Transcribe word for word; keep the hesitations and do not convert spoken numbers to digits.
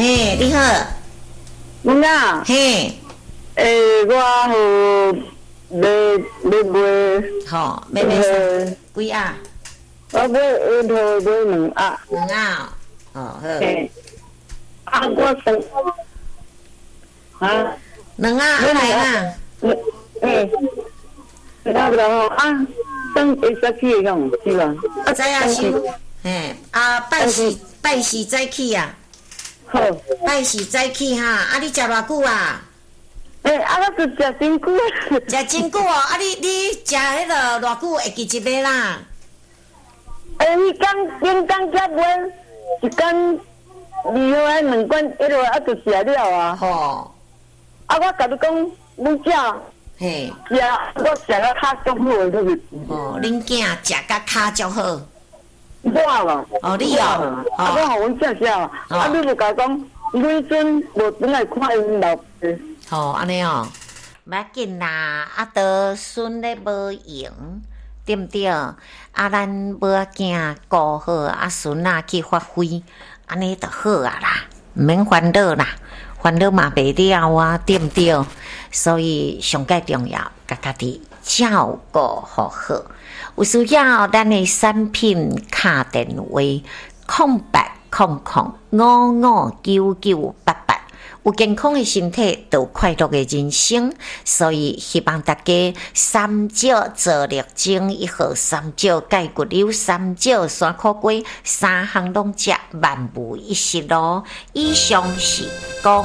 嘿，你好。 囡仔。 嘿。 诶，我有买买买。 好，买买啥？几啊？ 我买一套买两盒。 两盒。哦，好。 嘿。啊，我等。啊。 两盒啊来啦。 嘿。差不多吼啊，等会使去用是吧？ 我知影是。嘿，啊，拜四拜四早起啊。 好。 拜四早起哈，啊，你食偌久啊？ 诶，啊，我是食真久啊。 食真久哦，啊，你你食迄个偌久会记一个啦？ 诶，迄天顶天才买，一天二号迄两罐，迄落啊就食了啊。 吼。 啊，我甲你讲，你食。 嘿。 食，我食到骹足好诶，对不？ 哦，恁囝食甲骹足好。 我嘛。 哦，你哦。 啊，我互阮食食嘛。啊，你无甲讲，每阵无转来看因老爸。 吼，安尼哦，毋要紧啦，啊，倒孙咧无用，对毋对？啊，咱无要紧，顾好啊，孙仔去发挥，安尼就好啊啦，毋免烦恼啦，烦恼嘛袂了啊，对毋对？所以上界重要，甲家己照顾好好。有需要咱的产品卡电话空八空空五五九九八八。有健康的身体，就有快乐的人生。所以希望大家三少做力精，一号三少钙骨溜，三少山苦瓜，三项拢食，万无一失咯。以上是讲。